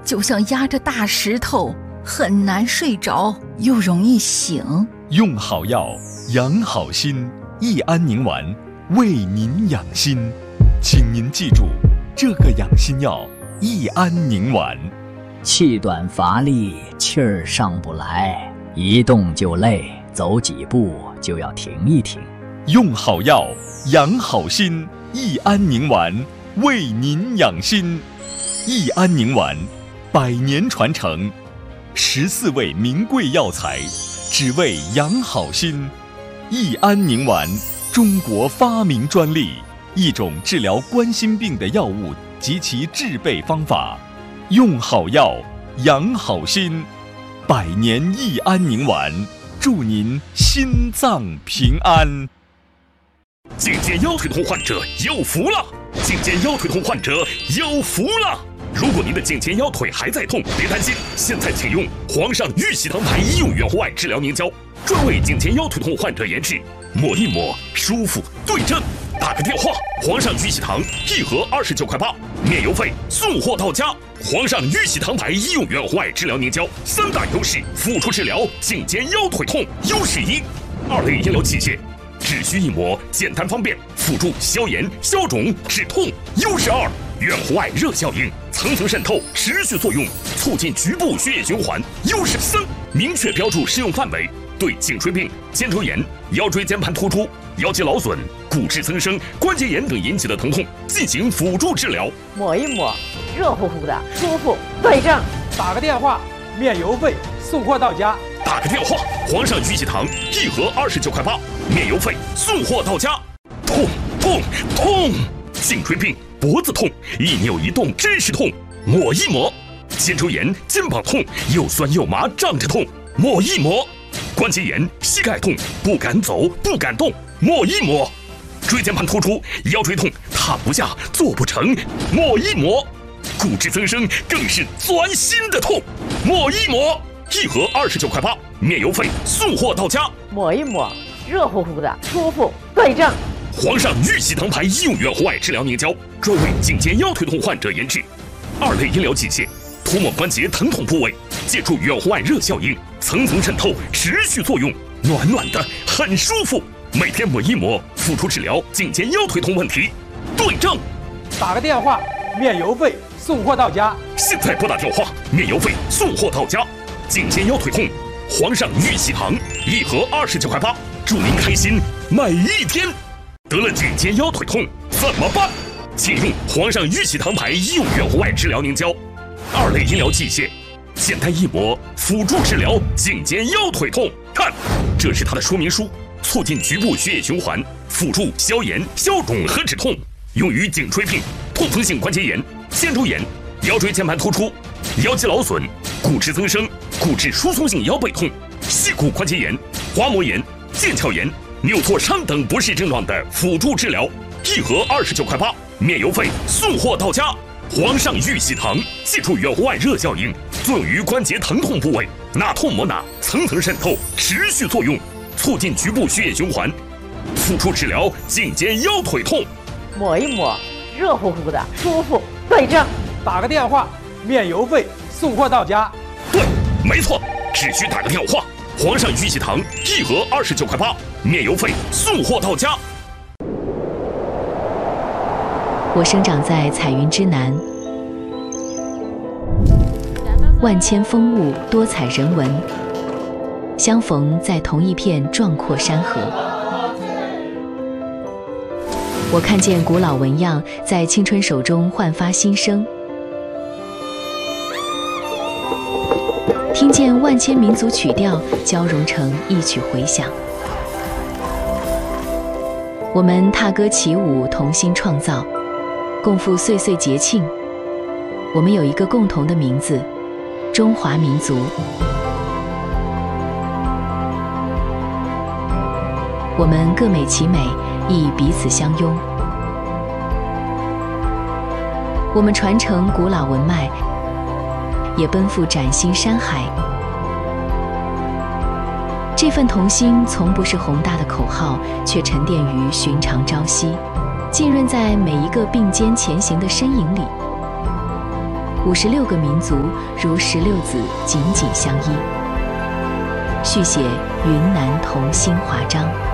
就像压着大石头，很难睡着，又容易醒。 用好药，养好心，益安宁丸为您养心。请您记住这个养心药益安宁丸。 气短乏力，气儿上不来，一动就累，走几步就要停一停。 用好药，养好心，益安宁丸为您养心。益安宁丸100年传承，14味名贵药材，只为养好心。益安宁丸，中国发明专利，一种治疗冠心病的药物及其制备方法。用好药，养好心，100年益安宁丸，祝您心脏平安。 颈肩腰腿痛患者有福了！颈肩腰腿痛患者有福了！如果您的颈肩腰腿还在痛，别担心，现在请用皇上玉玺堂牌医用远红外治疗凝胶，专为颈肩腰腿痛患者研制，抹一抹舒服对症。打个电话，皇上玉玺堂1盒29.8块，免邮费，送货到家。皇上玉玺堂牌医用远红外治疗凝胶，3大优势辅助治疗颈肩腰腿痛。优势1，2类医疗器械，只需一抹，简单方便，辅助消炎、消肿、止痛。优势2，远红外热效应，层层渗透，持续作用，促进局部血液循环。优势3，明确标注适用范围，对颈椎病、肩周炎、腰椎间盘突出、腰肌劳损、骨质增生、关节炎等引起的疼痛进行辅助治疗。 抹一抹，热乎乎的，舒服对症。 打个电话，免邮费，送货到家。 打个电话，皇上玉玺堂1盒29.8块，免邮费，送货到家。痛痛痛！颈椎病、脖子痛，一扭一动真是痛，抹一抹。肩周炎、肩膀痛，又酸又麻胀着痛，抹一抹。关节炎、膝盖痛，不敢走不敢动，抹一抹。椎间盘突出、腰椎痛，躺不下坐不成，抹一抹。骨质增生更是钻心的痛，抹一抹。1盒29.8块，免邮费，送货到家。 抹一抹，热乎乎的，舒服对症。 皇上玉玺堂牌医用远红外治疗凝胶，专为颈肩腰腿痛患者研制，2类医疗器械，涂抹关节疼痛部位，借助远红外热效应，层层渗透，持续作用，暖暖的，很舒服。每天抹一抹，辅助治疗颈肩腰腿痛问题，对症。 打个电话，免邮费，送货到家。 现在拨打电话，免邮费，送货到家。颈肩腰腿痛，皇上玉玺堂1盒29.8块，祝您开心每一天。得了颈肩腰腿痛怎么办？请用皇上玉玺堂牌医用远红外治疗凝胶，2类医疗器械，简单一抹，辅助治疗颈肩腰腿痛。看，这是它的说明书，促进局部血液循环，辅助消炎、消肿和止痛，用于颈椎病、痛风性关节炎、肩周炎、腰椎间盘突出、腰肌劳损、骨质增生、骨质疏松性腰背痛、膝骨关节炎、滑膜炎、腱鞘炎、扭挫伤等不适症状的辅助治疗，1盒29.8块，免邮费，送货到家。皇上玉玺堂借助远红外热效应，作用于关节疼痛部位，哪痛抹哪，层层渗透，持续作用，促进局部血液循环，辅助治疗颈肩腰腿痛。 抹一抹，热乎乎的，舒服对症。 打个电话，免邮费，送货到家。 对，没错，只需打个电话。皇上玉玺堂1盒29.8块，免邮费，送货到家。 我生长在彩云之南，万千风物，多彩人文，相逢在同一片壮阔山河。我看见古老纹样在青春手中焕发新生，听见万千民族曲调交融成一曲回响。我们踏歌起舞，同心创造，共赴岁岁节庆。我们有一个共同的名字，中华民族。我们各美其美，亦彼此相拥。我们传承古老文脉，也奔赴崭新山海。这份同心从不是宏大的口号，却沉淀于寻常朝夕，浸润在每一个并肩前行的身影里。 56个民族如16子紧紧相依。续写云南同心华章。